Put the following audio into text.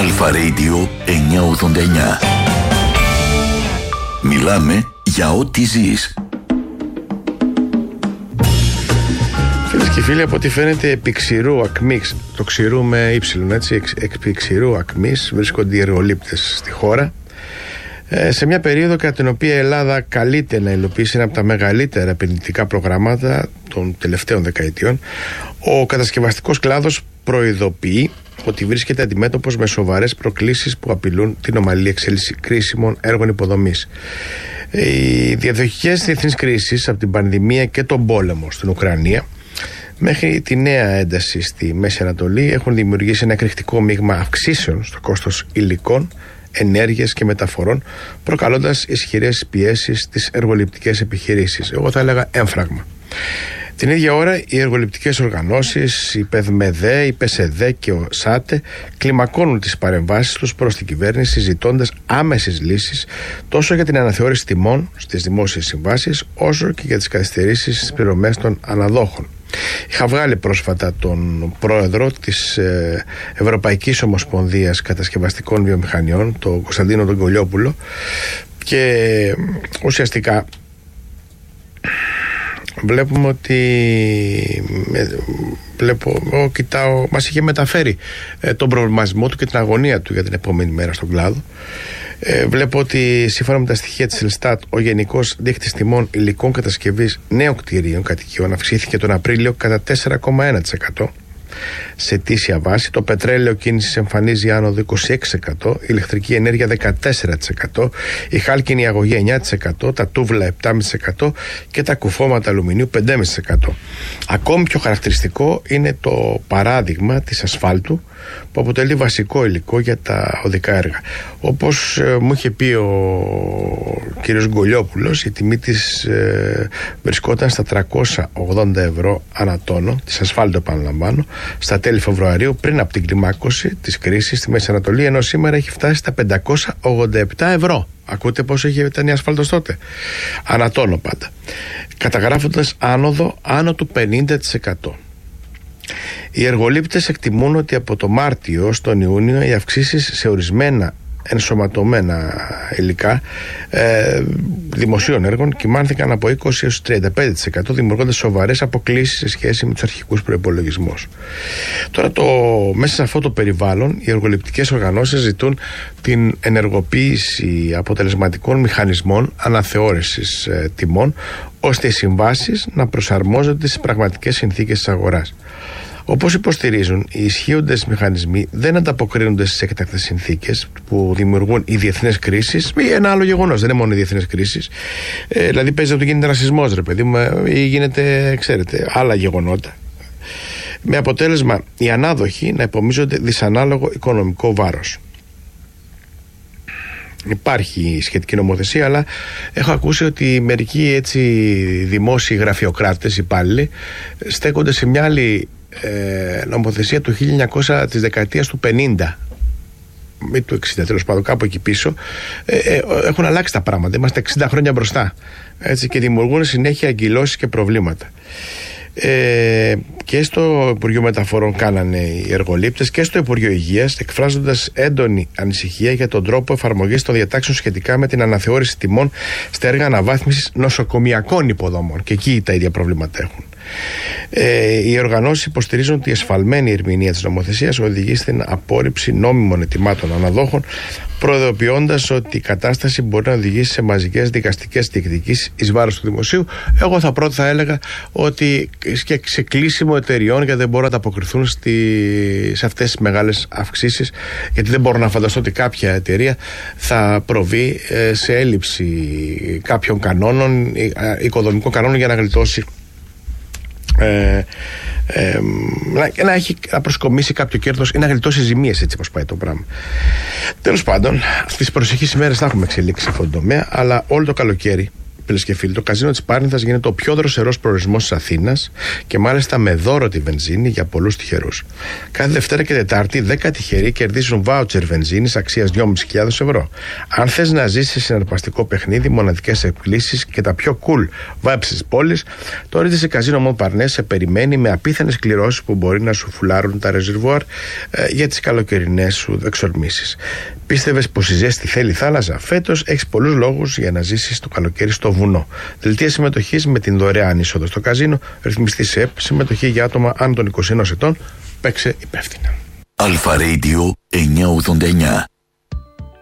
Αλφα Radio 989. Μιλάμε για ό,τι ζεις. Φίλες και φίλοι, από ό,τι φαίνεται επί ξηρού ακμής, το ξηρού με ύψιλον, έτσι, επί ξηρού ακμής βρίσκονται οι εργολήπτες στη χώρα. Σε μια περίοδο κατά την οποία η Ελλάδα καλείται να υλοποιήσει ένα από τα μεγαλύτερα επενδυτικά προγράμματα των τελευταίων δεκαετιών, ο κατασκευαστικός κλάδος προειδοποιεί ότι βρίσκεται αντιμέτωπος με σοβαρές προκλήσεις που απειλούν την ομαλή εξέλιξη κρίσιμων έργων υποδομής. Οι διαδοχικές διεθνείς κρίσεις από την πανδημία και τον πόλεμο στην Ουκρανία μέχρι τη νέα ένταση στη Μέση Ανατολή έχουν δημιουργήσει ένα εκρηκτικό μείγμα αυξήσεων στο κόστος υλικών, ενέργειας και μεταφορών, προκαλώντας ισχυρές πιέσεις στις εργοληπτικές επιχειρήσεις. Εγώ θα έλεγα έμφραγμα. Την ίδια ώρα, οι εργοληπτικές οργανώσεις, η ΠΕΔΜΕΔΕ, η ΠΕΣΕΔΕ και ο ΣΑΤΕ κλιμακώνουν τις παρεμβάσεις τους προς την κυβέρνηση, ζητώντας άμεσες λύσεις τόσο για την αναθεώρηση τιμών στις δημόσιες συμβάσεις, όσο και για τις καθυστερήσεις στις πληρωμές των αναδόχων. Είχα βγάλει πρόσφατα τον πρόεδρο της Ευρωπαϊκής Ομοσπονδίας Κατασκευαστικών Βιομηχανιών, τον Κωνσταντίνο τον Κολιόπουλο, και ουσιαστικά βλέπουμε ότι κοιτάω, μας είχε μεταφέρει τον προβληματισμό του και την αγωνία του για την επόμενη μέρα στον κλάδο. Βλέπω ότι σύμφωνα με τα στοιχεία της Ελστάτ, ο γενικός δείκτης τιμών υλικών κατασκευής νέων κτηρίων κατοικιών αυξήθηκε τον Απρίλιο κατά 4,1%. Σε ετήσια βάση, το πετρέλαιο κίνησης εμφανίζει άνοδο 26%, η ηλεκτρική ενέργεια 14%, η χάλκινη αγωγή 9%, τα τούβλα 7,5% και τα κουφώματα αλουμινίου 5,5%. Ακόμη πιο χαρακτηριστικό είναι το παράδειγμα της ασφάλτου, που αποτελεί βασικό υλικό για τα οδικά έργα. Όπως μου είχε πει ο κύριος Γκολιόπουλος, η τιμή της βρισκόταν στα 380 ευρώ ανά τόνο, της ασφάλτου επαναλαμβάνω, στα τέλη Φεβρουαρίου, πριν από την κλιμάκωση της κρίσης στη Μέση Ανατολή, ενώ σήμερα έχει φτάσει στα 587 ευρώ. Ακούτε πόσο ήταν η ασφάλτος τότε? Ανά τόνο πάντα. Καταγράφοντας άνοδο άνω του 50%. Οι εργολήπτες εκτιμούν ότι από το Μάρτιο στον Ιούνιο οι αυξήσεις σε ορισμένα ενσωματωμένα υλικά δημοσίων έργων κυμάνθηκαν από 20% έως 35%, δημιουργώντας σοβαρές αποκλίσεις σε σχέση με τους αρχικούς προϋπολογισμούς. Τώρα μέσα σε αυτό το περιβάλλον, οι εργοληπτικές οργανώσεις ζητούν την ενεργοποίηση αποτελεσματικών μηχανισμών αναθεώρησης τιμών, ώστε οι συμβάσεις να προσαρμόζονται στις πραγματικές συνθήκες της αγοράς. Όπως υποστηρίζουν, οι ισχύοντες μηχανισμοί δεν ανταποκρίνονται στις έκτακτες συνθήκες που δημιουργούν οι διεθνές κρίσεις ή ένα άλλο γεγονός. Δεν είναι μόνο οι διεθνές κρίσεις. Δηλαδή, παίζει ότι γίνεται ένα σεισμός, ρε παιδί μου, ή γίνεται, ξέρετε, άλλα γεγονότα. Με αποτέλεσμα οι ανάδοχοι να υπομίζονται δυσανάλογο οικονομικό βάρος. Υπάρχει σχετική νομοθεσία, αλλά έχω ακούσει ότι μερικοί έτσι δημόσιοι γραφειοκράτες, υπάλληλοι, στέκονται σε μια άλλη νομοθεσία του 1900, της δεκαετίας του 50 ή του 60, τέλος πάντων, κάπου εκεί πίσω. Έχουν αλλάξει τα πράγματα. Είμαστε 60 χρόνια μπροστά, έτσι, και δημιουργούν συνέχεια αγκυλώσεις και προβλήματα. Και στο Υπουργείο Μεταφορών κάνανε οι εργολήπτες και στο Υπουργείο Υγείας, εκφράζοντας έντονη ανησυχία για τον τρόπο εφαρμογής των διατάξεων σχετικά με την αναθεώρηση τιμών στα έργα αναβάθμισης νοσοκομιακών υποδομών, και εκεί τα ίδια προβλήματα έχουν. Οι οργανώσεις υποστηρίζουν ότι η εσφαλμένη ερμηνεία της νομοθεσίας οδηγεί στην απόρριψη νόμιμων αιτημάτων αναδόχων, προειδοποιώντας ότι η κατάσταση μπορεί να οδηγήσει σε μαζικές δικαστικές διεκδικήσεις εις βάρος του δημοσίου. Εγώ θα έλεγα ότι και σε κλείσιμο εταιριών, γιατί δεν μπορούν να ανταποκριθούν σε αυτές τις μεγάλες αυξήσεις, γιατί δεν μπορώ να φανταστώ ότι κάποια εταιρεία θα προβεί σε έλλειψη κάποιων κανόνων, οικοδομικών κανόνων, για να γλιτώσει να προσκομίσει κάποιο κέρδος ή να γλιτώσει ζημίες, έτσι όπως πάει το πράγμα. Τέλος πάντων, στις προσεχείς ημέρες θα έχουμε εξελίξει σε αυτόν τον τομέα, αλλά όλο το καλοκαίρι Φίλες και φίλοι, το καζίνο της Πάρνηθας γίνεται ο πιο δροσερός προορισμός της Αθήνας και μάλιστα με δώρο τη βενζίνη για πολλούς τυχερούς. Κάθε Δευτέρα και Τετάρτη 10 τυχεροί κερδίζουν βάουτσερ βενζίνης αξίας 2.500 ευρώ. Αν θες να ζήσεις συναρπαστικό παιχνίδι, μοναδικές εκπλήσεις και τα πιο cool vibes της πόλης, το Regency Casino Mont Parnasse σε περιμένει με απίθανες κληρώσεις που μπορεί να σου φουλάρουν τα ρεζερβουάρ για τις καλοκαιρινές σου εξορμήσεις. Πίστευες πως η ζέστη θέλει θάλασσα? Φέτος έχεις πολλούς λόγους για να ζήσεις το καλοκαίρι στο βουνό. Δελτία συμμετοχής με την δωρεάν είσοδο στο καζίνο, ρυθμιστή σε ΕΠ, συμμετοχή για άτομα άνω των 21 ετών. Παίξε υπεύθυνα. Αλφα Radio 989.